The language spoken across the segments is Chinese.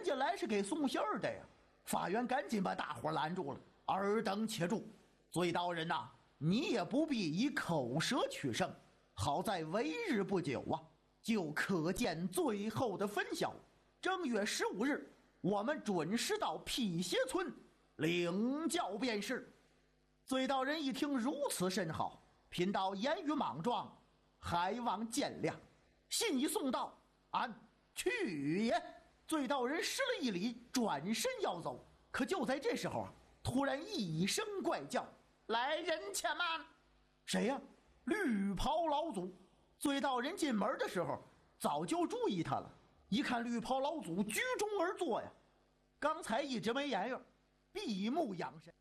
家来是给送信儿的呀。法院赶紧把大伙拦住了，尔等且住，醉道人呐，你也不必以口舌取胜，好在为日不久啊，就可见最后的分晓。正月15日，我们准时到辟邪村领教便是。醉道人一听如此甚好，贫道言语莽撞，还望见谅。信已送到，俺去也。醉道人施了一礼，转身要走，可就在这时候啊，突然一声怪叫：“来人，且慢！”谁呀？绿袍老祖。醉道人进门的时候，早就注意他了。一看绿袍老祖居中而坐呀，刚才一直没言语，闭目养神。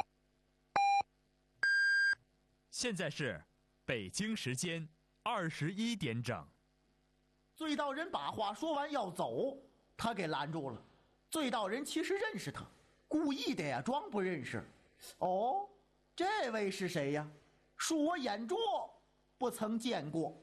现在是北京时间21点整。 醉道人把话说完要走，他给拦住了。醉道人其实认识他，故意的呀，装不认识。哦，这位是谁呀？恕我眼拙，不曾见过。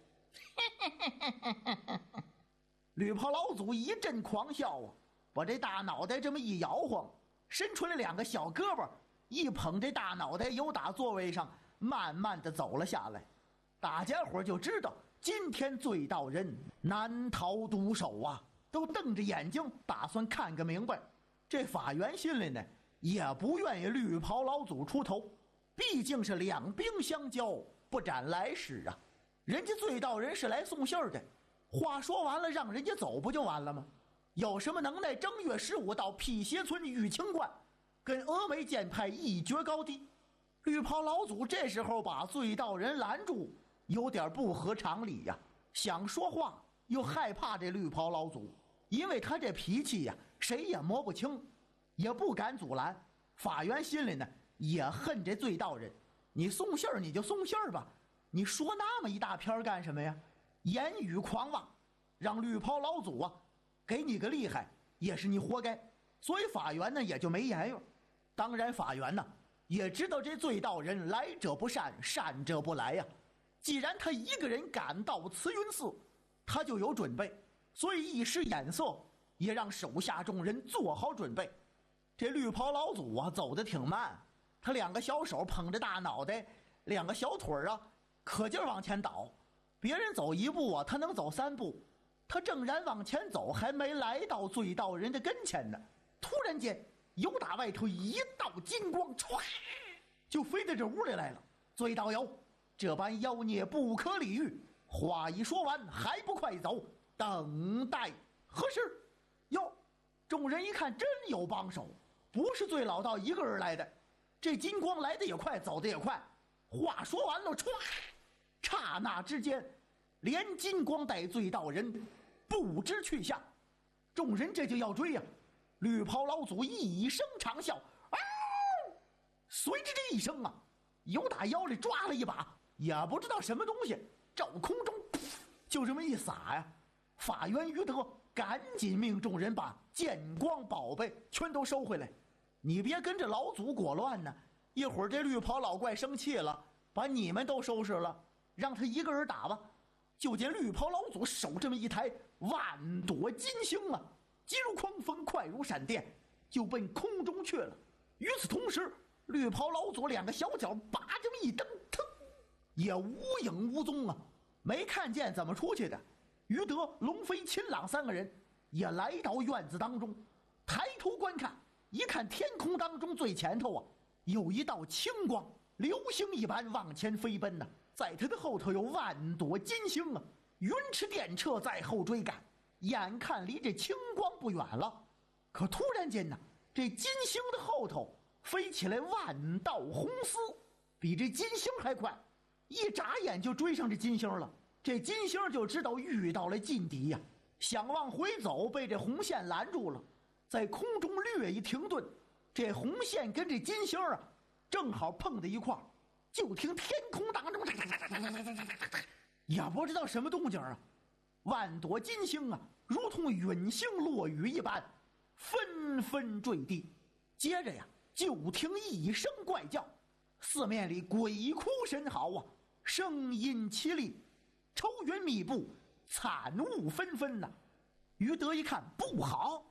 绿袍老祖一阵狂笑啊，把这大脑袋这么一摇晃，伸出来2个小胳膊，一捧这大脑袋，由打座位上慢慢的走了下来。大家伙就知道今天醉道人难逃毒手啊，都瞪着眼睛打算看个明白。这法院心里呢，也不愿意绿袍老祖出头，毕竟是两兵相交，不斩来使啊。人家醉道人是来送信儿的，话说完了让人家走不就完了吗？有什么能耐？正月15到辟邪村玉清观跟峨眉剑派一决高低。绿袍老祖这时候把醉道人拦住，有点不合常理呀，想说话又害怕这绿袍老祖，因为他这脾气呀，谁也摸不清，也不敢阻拦。法院心里呢也恨这醉道人，你送信儿你就送信儿吧，你说那么一大篇干什么呀？言语狂妄，让绿袍老祖啊给你个厉害，也是你活该。所以法院呢也就没言语。当然法院呢也知道这醉道人来者不善，善者不来呀。既然他一个人赶到慈云寺，他就有准备，所以一使眼色，也让手下众人做好准备。这绿袍老祖啊走得挺慢，他2个小手捧着大脑袋，2个小腿啊可劲儿往前倒。别人走1步啊，他能走3步。他正然往前走，还没来到醉道人的跟前呢，突然间由打外头一道金光，唰就飞到这屋里来了。醉道友，这般妖孽不可理喻。话一说完，还不快走，等待何时？哟，众人一看真有帮手，不是醉老道一个人来的。这金光来的也快，走的也快。话说完了，唰，刹那之间，连金光带醉道人不知去向。众人这就要追呀。绿袍老祖一声长啸，随着这一声啊，由打腰里抓了一把也不知道什么东西，照空中就这么一撒呀。法渊于德赶紧命众人把剑光宝贝全都收回来，你别跟着老祖裹乱呢，一会儿这绿袍老怪生气了，把你们都收拾了，让他一个人打吧。就见绿袍老祖手这么一抬，万朵金星啊，急如狂风，快如闪电，就奔空中去了。与此同时，绿袍老祖2个小脚把这么一蹬，腾也无影无踪啊，没看见怎么出去的。于德、龙飞、秦朗3个人也来到院子当中，抬头观看，一看天空当中最前头啊，有一道青光，流星一般往前飞奔呢。在他的后头有万朵金星啊，云驰电掣在后追赶，眼看离这青光不远了。可突然间呢，这金星的后头飞起来万道红丝，比这金星还快，一眨眼就追上这金星了。这金星就知道遇到了劲敌呀，想往回走，被这红线拦住了，在空中略一停顿，这红线跟这金星啊正好碰在一块儿。就听天空当中也不知道什么动静啊，万朵金星啊如同陨星落雨一般纷纷坠地。接着呀，就听一声怪叫，四面里鬼哭神嚎啊，声音凄厉，愁云密布，惨雾纷纷呐。于德一看不好，